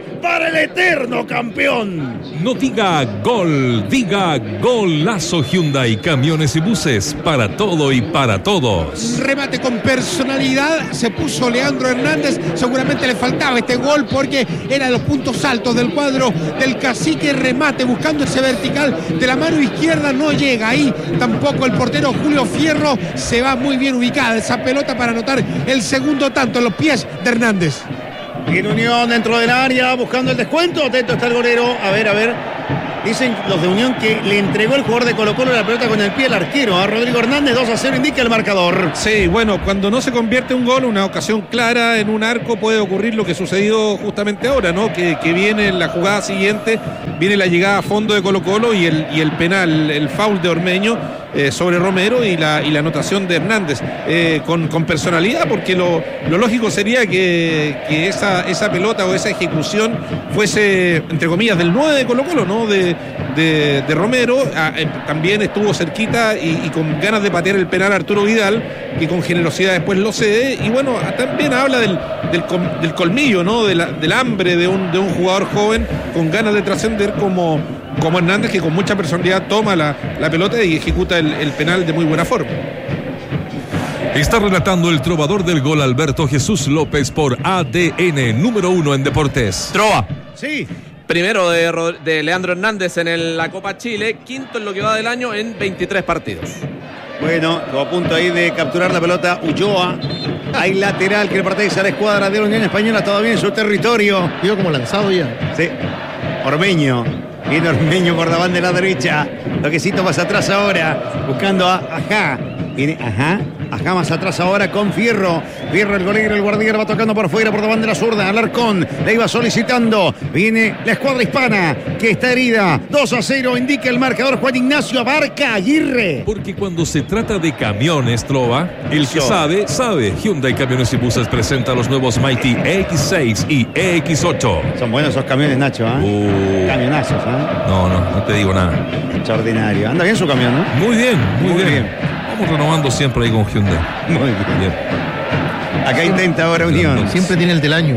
para el eterno campeón. No diga gol, diga golazo. Hyundai, camiones y buses, para todo y para todos. Remate con personalidad, se puso Leandro Hernández, seguramente le faltaba este gol porque era de los puntos altos del cuadro del Cacique. Remate buscando ese vertical de la mano izquierda, no llega ahí tampoco el portero Julio Fierro. Se va muy bien ubicada esa pelota para anotar el segundo tanto en los pies de Hernández. En Unión dentro del área buscando el descuento, atento está el golero, a ver, a ver. Dicen los de Unión que le entregó el jugador de Colo-Colo la pelota con el pie al arquero, a Rodrigo Hernández. Dos a cero indica el marcador. Sí, bueno, cuando no se convierte un gol, una ocasión clara en un arco, puede ocurrir lo que sucedió justamente ahora, ¿no? Que, que viene en la jugada siguiente, viene la llegada a fondo de Colo-Colo y el, y el penal, el foul de Ormeño eh, sobre Romero y la, y la anotación de Hernández eh, con, con personalidad, porque lo, lo lógico sería que, que esa, esa pelota o esa ejecución fuese, entre comillas, del nueve de Colo-Colo, ¿no? De, de, de Romero. Ah, eh, también estuvo cerquita y, y con ganas de patear el penal Arturo Vidal, que con generosidad después lo cede. Y bueno, también habla del, del, del colmillo, ¿no? De la, del hambre de un, de un jugador joven con ganas de trascender como, como Hernández, que con mucha personalidad toma la, la pelota y ejecuta el, el penal de muy buena forma. Está relatando el trovador del gol Alberto Jesús López por A D N, número uno en deportes. Trova. Sí. Primero de, de Leandro Hernández en el, la Copa Chile, quinto en lo que va del año en veintitrés partidos. Bueno, estuvo a punto ahí de capturar la pelota Ulloa. Hay lateral que le pertenece a la escuadra de la Unión Española, todavía en su territorio. Iba como lanzado ya. Sí. Ormeño. Viene Ormeño por la banda de la derecha. Toquecito más atrás ahora. Buscando a Ajá. Viene Ajá. Ajá más atrás ahora con Fierro. Fierro, el golero, el guardián va tocando por fuera, por la banda de la zurda. Alarcón le iba solicitando. Viene la escuadra hispana que está herida. dos a cero indica el marcador Juan Ignacio Abarca Aguirre. Porque cuando se trata de camiones, Trova, el que Eso. sabe, sabe. Hyundai Camiones y Buses presenta los nuevos Mighty E X seis y E X ocho. Son buenos esos camiones, Nacho, ¿eh? Uh, Camionazos, ¿eh? no, no, no te digo nada. Extraordinario. Anda bien su camión, ¿no? Muy bien, muy, Muy bien. bien. Vamos renovando siempre ahí con Hyundai. Muy bien. Bien. Acá intenta ahora Unión. Siempre tiene el del año.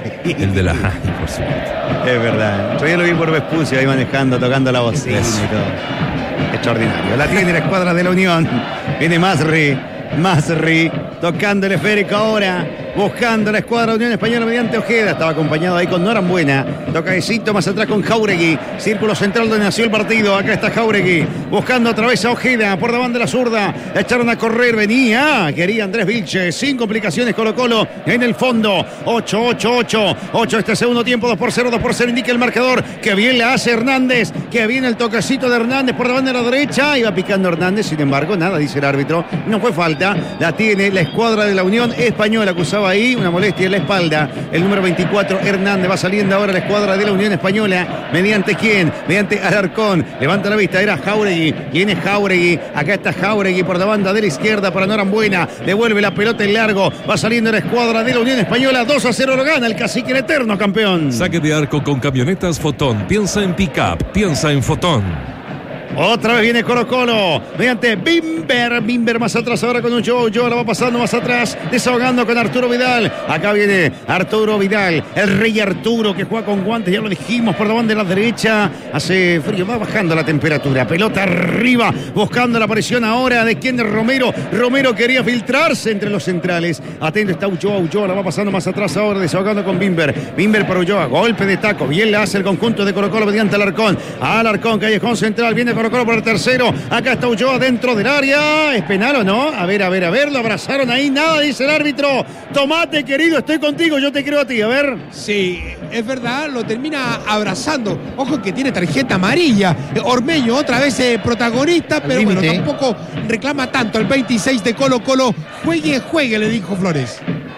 El de la por supuesto. Es verdad. Yo ya lo vi por Vespucio ahí manejando, tocando la bocina y todo. Extraordinario. La tiene la escuadra de la Unión. Viene Masri. Masri tocando el esférico ahora. Buscando la escuadra de Unión Española mediante Ojeda. Estaba acompañado ahí con Noran Buena. Tocadecito más atrás con Jauregui. Círculo central donde nació el partido. Acá está Jauregui. Buscando otra vez a Ojeda. Por la banda de la zurda. Echaron a correr. Venía. Quería Andrés Vilches. Sin complicaciones. Colo-Colo en el fondo. ocho, ocho, ocho. ocho este segundo tiempo. dos por cero, dos por cero. Indica el marcador. Que bien la hace Hernández. Que viene el toquecito de Hernández por la banda de la derecha. Iba picando Hernández. Sin embargo, nada, dice el árbitro. No fue falta. La tiene la escuadra de la Unión Española. Acusaba ahí una molestia en la espalda. El número veinticuatro, Hernández, va saliendo ahora la escuadra de la Unión Española. ¿Mediante quién? Mediante Alarcón. Levanta la vista, era Jauregui. Viene Jauregui. Acá está Jauregui por la banda de la izquierda para Norambuena. Devuelve la pelota en largo. Va saliendo la escuadra de la Unión Española. dos a cero lo gana el Cacique, el eterno campeón. Saque de arco con camionetas Fotón. Piensa en pick-up. Piensa en Fotón. Otra vez viene Colo-Colo mediante Bimber. Bimber más atrás ahora con un Joe. Joe la va pasando más atrás, desahogando con Arturo Vidal. Acá viene Arturo Vidal, el rey Arturo que juega con guantes, ya lo dijimos, por la banda de la derecha. Hace frío, va bajando la temperatura. Pelota arriba, buscando la aparición ahora de quien de Romero. Romero quería filtrarse entre los centrales. Atento está Ulloa. Ulloa la va pasando más atrás ahora, desahogando con Bimber. Bimber para Ulloa, golpe de taco. Bien la hace el conjunto de Colo-Colo mediante Alarcón. Alarcón, callejón central, viene Colo-Colo por el tercero. Acá está Ulloa dentro del área. ¿Es penal o no? A ver, a ver, a ver. Lo abrazaron ahí. Nada, dice el árbitro. Tomate, querido, estoy contigo. Yo te creo a ti. A ver. Sí, es verdad. Lo termina abrazando. Ojo que tiene tarjeta amarilla. Ormeño, otra vez eh, protagonista. Pero límite. bueno, tampoco reclama tanto. El veintiséis de Colo-Colo. Juegue, juegue, le dijo Flores.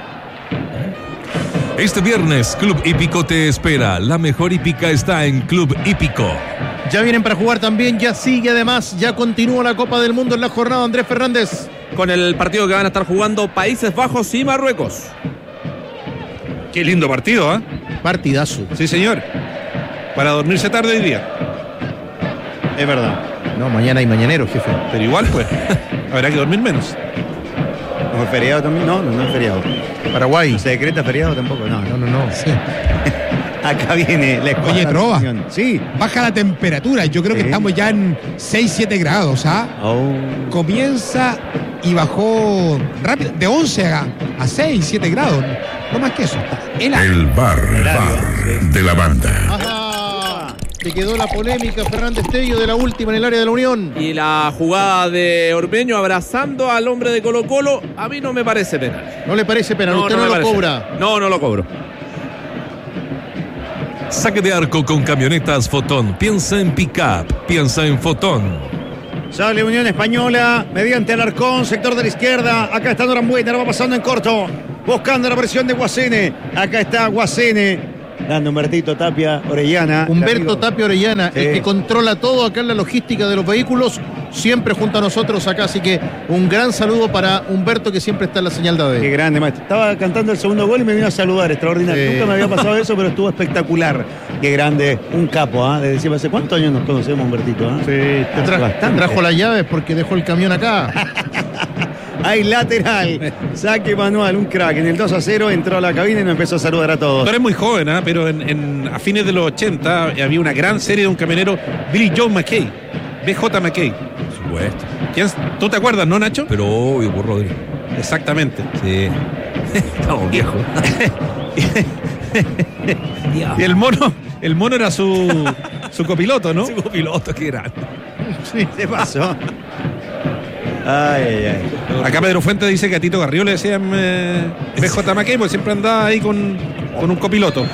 Este viernes, Club Hípico te espera. La mejor hípica está en Club Hípico. Ya vienen para jugar también, ya sigue además, ya continúa la Copa del Mundo en la jornada. Andrés Fernández. Con el partido que van a estar jugando Países Bajos y Marruecos. Qué lindo partido, ¿ah? ¿eh? Partidazo. Sí, señor. Para dormirse tarde hoy día. Es verdad. No, mañana hay mañanero, jefe. Pero igual, pues, habrá que dormir menos. ¿No es feriado también? No, no, no es feriado. Paraguay. ¿Se decreta feriado tampoco? No, no, no, no. Sí. Acá viene la escuadra. Oye, Trova. Sí. Baja la temperatura. Yo creo Sí. que estamos ya en seis, siete grados. ¿Ah? Oh. Comienza y bajó rápido. De once a, a seis, siete grados. No más que eso. El, El bar, bar de la banda. Ajá. Te quedó la polémica, Fernández Tello, de la última en el área de la Unión. Y la jugada de Ormeño abrazando al hombre de Colo Colo, a mí no me parece penal. ¿No le parece penal? Usted no, me lo parece. cobra. No, no lo cobro. Saque de arco con camionetas Fotón. Piensa en pick-up. Piensa en Fotón. Sale Unión Española mediante Alarcón, sector de la izquierda. Acá está Norambuena, lo va pasando en corto. Buscando la presión de Guasene. Acá está Guasene. Dando Humbertito Tapia Orellana. Humberto Tapia Orellana, Sí. el que controla todo acá en la logística de los vehículos, siempre junto a nosotros acá. Así que un gran saludo para Humberto, que siempre está en la señal de A D. Qué grande, maestro. Estaba cantando el segundo gol y me vino a saludar, extraordinario. Sí. Nunca me había pasado eso, pero estuvo espectacular. Qué grande, un capo, ¿ah? ¿eh? Decía, ¿hace cuántos años nos conocemos, Humbertito? ¿ah? Sí, te, tra- te trajo las llaves porque dejó el camión acá. Hay lateral, saque manual, un crack. En el dos a cero entró a la cabina y nos empezó a saludar a todos. Tú eres muy joven, ¿eh? Pero en, en- a fines de los ochenta había una gran serie de un camionero, Billy Joe McKay, B J McKay. Por supuesto. ¿Quién- ¿Tú te acuerdas, no, Nacho? Pero obvio, por Rodrigo. Exactamente. Sí. Estamos viejos. Y el mono, el mono era su, su copiloto, ¿no? Su copiloto, qué grande. Sí, ¿qué pasó? Ay, ay, ay. Acá Pedro Fuentes dice que a Tito Garrido le decían eh, B J McKay, porque siempre andaba ahí con, con un copiloto.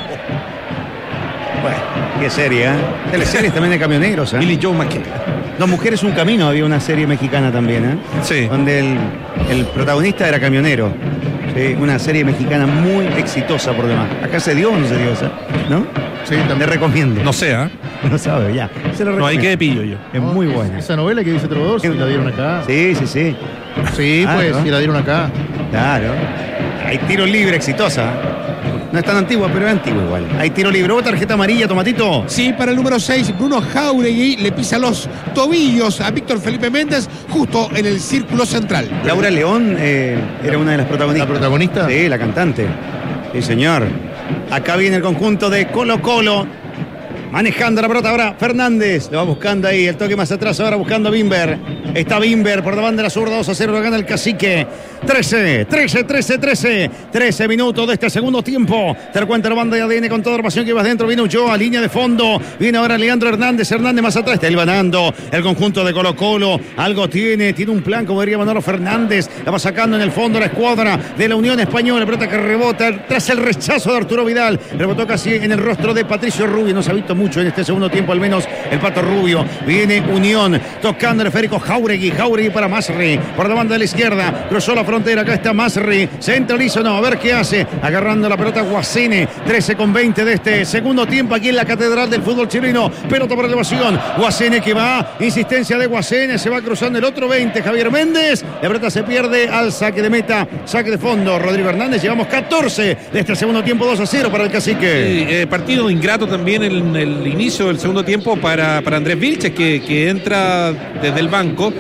Bueno, qué serie, ¿eh? Teleseries también de camioneros, ¿eh? Billy Joe McKay. Dos mujeres, un camino, había una serie mexicana también, ¿eh? Sí. Donde el, el protagonista era camionero. Sí, una serie mexicana muy exitosa por demás. ¿Acá se dio o no se dio esa? ¿No? Sí, Te también. recomiendo. No sé, ¿eh? No sabe, ya. Se lo No hay recomiendo. que pillo yo. Es muy buena. Esa novela que dice Trovador, si la dieron acá. Sí, sí, sí. Sí, Ah, pues, ¿no? si la dieron acá. Claro. Hay tiro libre exitosa. No es tan antigua, pero es antigua igual. Hay tiro libre. ¿Hubo tarjeta amarilla, Tomatito? Sí, para el número seis, Bruno Jauregui le pisa los tobillos a Víctor Felipe Méndez justo en el círculo central. Laura León eh, era una de las protagonistas. ¿La protagonista? Sí, la cantante. Sí, señor. Acá viene el conjunto de Colo Colo. Manejando la pelota ahora Fernández. Lo va buscando ahí. El toque más atrás ahora buscando a Bimber. Está Bimber por la banda de la zurda. dos a cero lo gana el Cacique. trece, trece, trece, trece. trece minutos de este segundo tiempo. Te cuenta la banda de A D N con toda la pasión que vas dentro. Viene Ulloa, línea de fondo. Viene ahora Leandro Hernández. Hernández más atrás. Está el banando. El conjunto de Colo Colo. Algo tiene. Tiene un plan, como diría Manolo Fernández. La va sacando en el fondo la escuadra de la Unión Española. Pelota que rebota tras el rechazo de Arturo Vidal. Rebotó casi en el rostro de Patricio Rubio. No se ha visto mucho en este segundo tiempo, al menos el Pato Rubio. Viene Unión, tocando el esférico Jauregui, Jauregui para Masri, por la banda de la izquierda, cruzó la frontera, acá está Masri, centraliza, no, a ver qué hace, agarrando la pelota Guasene, trece con veinte de este segundo tiempo aquí en la Catedral del Fútbol Chileno, pelota por elevación, Guasene que va, insistencia de Guasene, se va cruzando el otro veinte, Javier Méndez, la pelota se pierde al saque de meta, saque de fondo, Rodrigo Hernández, llevamos catorce de este segundo tiempo, dos a cero para el Cacique. Sí, eh, partido ingrato también en el inicio del segundo tiempo para, para Andrés Vilches, que, que entra desde el banco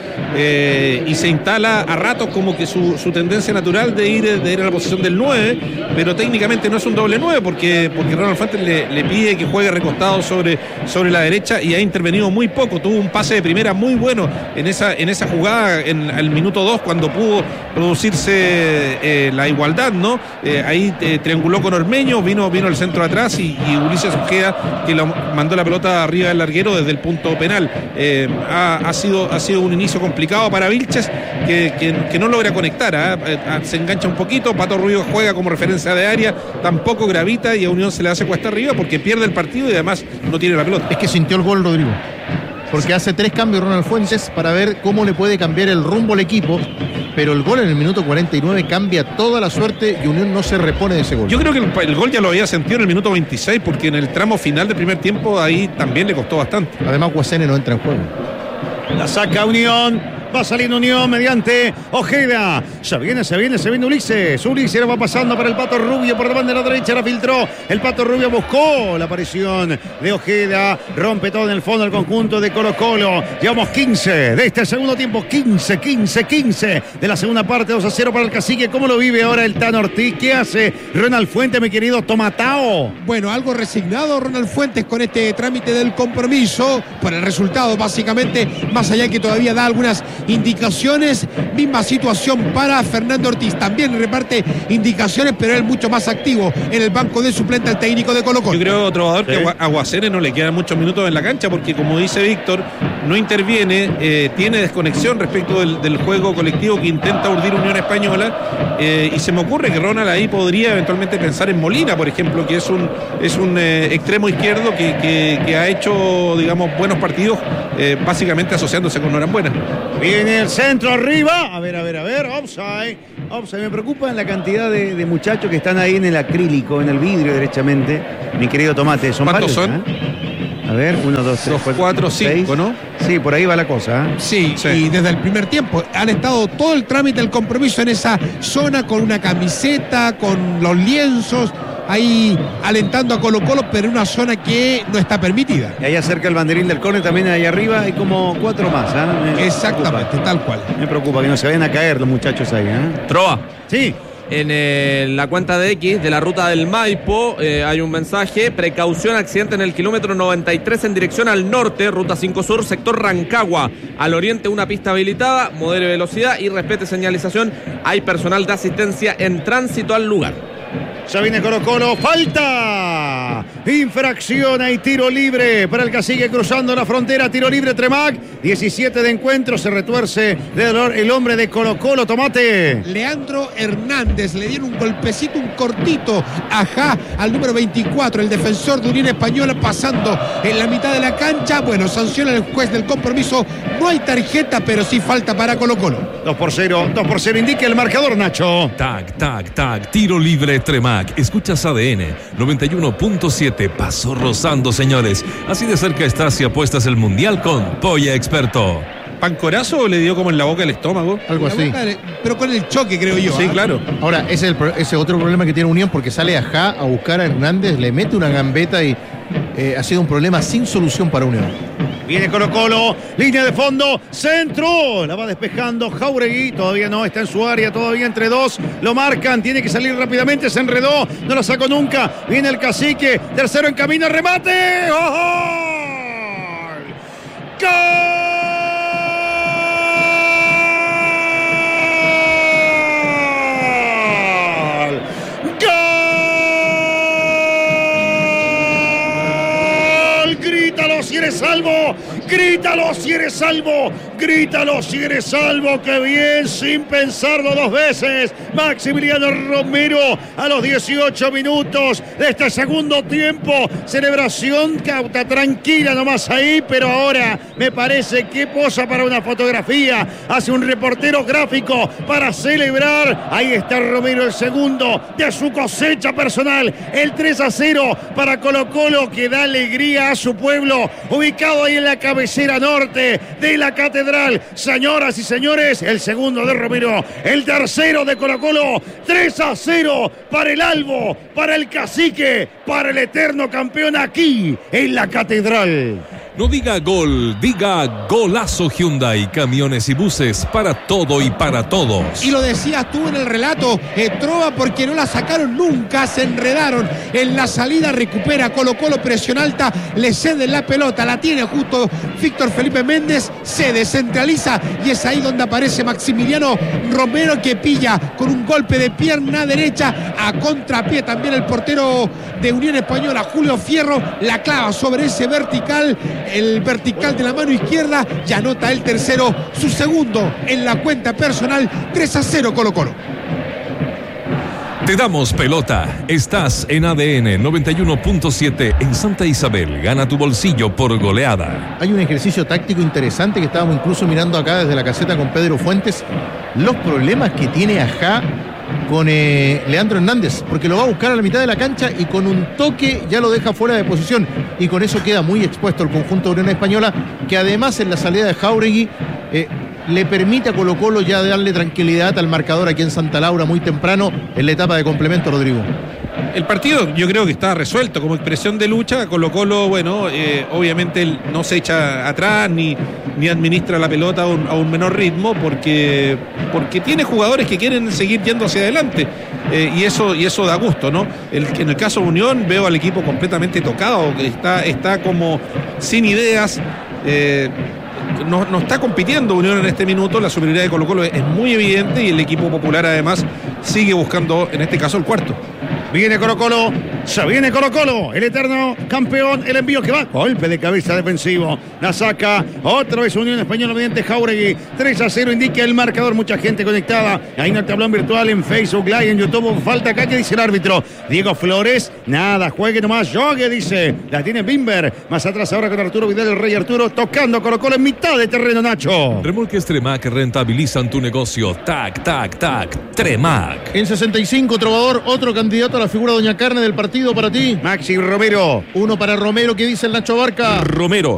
eh, y se instala a ratos como que su, su tendencia natural de ir, de ir a la posición del nueve, pero técnicamente no es un doble nueve porque, porque Ronald Fuentes le, le pide que juegue recostado sobre, sobre la derecha y ha intervenido muy poco. Tuvo un pase de primera muy bueno en esa, en esa jugada en el minuto dos cuando pudo producirse eh, la igualdad, ¿no? Eh, ahí eh, trianguló con Ormeño, vino, vino el centro atrás y, y Ulises Ojeda que lo mandó la pelota arriba del larguero desde el punto penal. Eh, ha, ha, sido, ha sido un inicio complicado para Vilches que, que, que no logra conectar. ¿eh? Se engancha un poquito, Pato Rubio juega como referencia de área, tampoco gravita y a Unión se le hace cuesta arriba porque pierde el partido y además no tiene la pelota. Es que sintió el gol, Rodrigo. Porque hace tres cambios Ronald Fuentes para ver cómo le puede cambiar el rumbo al equipo. Pero el gol en el minuto cuarenta y nueve cambia toda la suerte y Unión no se repone de ese gol. Yo creo que el, el gol ya lo había sentido en el minuto veintiséis porque en el tramo final del primer tiempo ahí también le costó bastante. Además Guasene no entra en juego. La saca Unión. Va saliendo Unión mediante Ojeda. Se viene, se viene, se viene Ulises. Ulises va pasando para el Pato Rubio por demás de la derecha, la filtró. El Pato Rubio buscó la aparición de Ojeda. Rompe todo en el fondo el conjunto de Colo Colo. Llevamos quince de este segundo tiempo. quince, quince, quince de la segunda parte. dos a cero para el Cacique. ¿Cómo lo vive ahora el Tano Ortiz? ¿Qué hace Ronald Fuentes, mi querido Tomatao? Bueno, algo resignado Ronald Fuentes con este trámite del compromiso por el resultado, básicamente, más allá que todavía da algunas indicaciones. Misma situación para Fernando Ortiz, también reparte indicaciones, pero él mucho más activo en el banco de suplente al técnico de Colo Colo. Yo creo, Trovador, sí, que a Guaceres no le quedan muchos minutos en la cancha porque, como dice Víctor, no interviene, eh, tiene desconexión respecto del, del juego colectivo que intenta urdir Unión Española, eh, y se me ocurre que Ronald ahí podría eventualmente pensar en Molina, por ejemplo, que es un, es un eh, extremo izquierdo que, que, que ha hecho, digamos, buenos partidos, eh, básicamente asociándose con Norambuena. Viene el centro arriba, a ver, a ver, a ver, offside, offside. Me preocupa la cantidad de, de muchachos que están ahí en el acrílico, en el vidrio derechamente. Mi querido Tomate, ¿son ¿cuántos varios, son? ¿eh? A ver, uno, dos, tres, cuatro, cuatro, cinco, ¿no? Sí, por ahí va la cosa. ¿eh? Sí, sí, y desde el primer tiempo han estado todo el trámite del compromiso en esa zona con una camiseta, con los lienzos, ahí alentando a Colo Colo, pero en una zona que no está permitida. Y ahí acerca el banderín del córner, también ahí arriba hay como cuatro más. ¿eh? Exactamente, preocupa. tal cual. Me preocupa que no se vayan a caer los muchachos ahí. ¿eh? Trova. Sí. En eh, la cuenta de X de la ruta del Maipo eh, hay un mensaje: precaución, accidente en el kilómetro noventa y tres en dirección al norte, ruta cinco Sur, sector Rancagua. Al oriente una pista habilitada, modere velocidad y respete señalización. Hay personal de asistencia en tránsito al lugar. Ya viene Colo Colo, falta, infracción, hay tiro libre para el Cacique cruzando la frontera, tiro libre Tremac, diecisiete de encuentro, se retuerce de dolor el hombre de Colo Colo, Tomate. Leandro Hernández, le dieron un golpecito, un cortito, ajá, al número veinticuatro, el defensor de Unión Española pasando en la mitad de la cancha. Bueno, sanciona el juez del compromiso, no hay tarjeta, pero sí falta para Colo Colo. dos por cero, dos por cero, indica el marcador, Nacho. Tac, tac, tac, tiro libre Tremac. Escuchas A D N noventa y uno punto siete. Pasó rozando, señores. Así de cerca está si apuestas el Mundial con Polla Experto. ¿Pancorazo le dio como en la boca el estómago? Algo así. Boca, pero con el choque, creo yo. Sí, ¿eh? claro. Ahora, ese es el, ese otro problema que tiene Unión, porque sale Ajá a buscar a Hernández, le mete una gambeta y eh, ha sido un problema sin solución para Unión. Viene Colo Colo, línea de fondo, centro, la va despejando Jauregui, todavía no, está en su área, todavía entre dos, lo marcan, tiene que salir rápidamente, se enredó, no la sacó nunca, viene el Cacique, tercero en camino, remate, ¡gol! ¡Gol! Si eres salvo, grítalo si eres salvo, grítalo si eres salvo, que bien, sin pensarlo dos veces, Maximiliano Romero a los dieciocho minutos de este segundo tiempo, celebración cauta, tranquila nomás ahí, pero ahora me parece que posa para una fotografía, hace un reportero gráfico para celebrar, ahí está Romero, el segundo de su cosecha personal, el tres a cero para Colo Colo, que da alegría a su pueblo, ubicado ahí en la cabecera norte de la catedral. Señoras y señores, el segundo de Romero, el tercero de Colo Colo, tres a cero para el Albo, para el Cacique, para el eterno campeón aquí en la catedral. No diga gol, diga golazo. Hyundai, camiones y buses para todo y para todos. Y lo decías tú en el relato, eh, Trova, porque no la sacaron nunca, se enredaron en la salida, recupera Colo Colo, presión alta, le cede la pelota, la tiene justo Víctor Felipe Méndez, se descentraliza y es ahí donde aparece Maximiliano Romero, que pilla con un golpe de pierna derecha a contrapié también el portero de Unión Española, Julio Fierro, la clava sobre ese vertical, el vertical de la mano izquierda, y anota el tercero, su segundo en la cuenta personal, tres a cero Colo Colo. Te damos pelota. Estás en A D N noventa y uno punto siete en Santa Isabel. Gana tu bolsillo por goleada. Hay un ejercicio táctico interesante que estábamos incluso mirando acá desde la caseta con Pedro Fuentes. Los problemas que tiene Ajá con eh, Leandro Hernández, porque lo va a buscar a la mitad de la cancha y con un toque ya lo deja fuera de posición, y con eso queda muy expuesto el conjunto de Unión Española, que además en la salida de Jauregui eh, le permite a Colo Colo ya darle tranquilidad al marcador aquí en Santa Laura muy temprano en la etapa de complemento, Rodrigo? El partido yo creo que está resuelto como expresión de lucha. Colo Colo, bueno, eh, obviamente no se echa atrás ni, ni administra la pelota a un, a un menor ritmo porque, porque tiene jugadores que quieren seguir yendo hacia adelante eh, y, eso, y eso da gusto, ¿no? El, en el caso de Unión veo al equipo completamente tocado, que está, está como sin ideas. Eh, No, no está compitiendo Unión en este minuto, la superioridad de Colo Colo es muy evidente y el equipo popular además sigue buscando, en este caso, el cuarto. Viene Colo Colo, se viene Colo Colo, el eterno campeón, el envío que va, golpe de cabeza defensivo, la saca, otra vez Unión Española mediante Jauregui, tres a cero indica el marcador, mucha gente conectada, ahí en el tablón virtual, en Facebook Live, en YouTube, falta acá, que dice el árbitro, Diego Flores, nada, juegue nomás, jogue, dice, la tiene Bimber, más atrás ahora con Arturo Vidal, el Rey Arturo, tocando Colo Colo en mitad de terreno, Nacho. Remolques Tremac rentabilizan tu negocio, tac, tac, tac, Tremac. En sesenta y cinco, Trovador, otro candidato a la figura Doña Carne del partido para ti. Maxi Romero. Uno para Romero, ¿qué dice el Nacho Barca? Romero.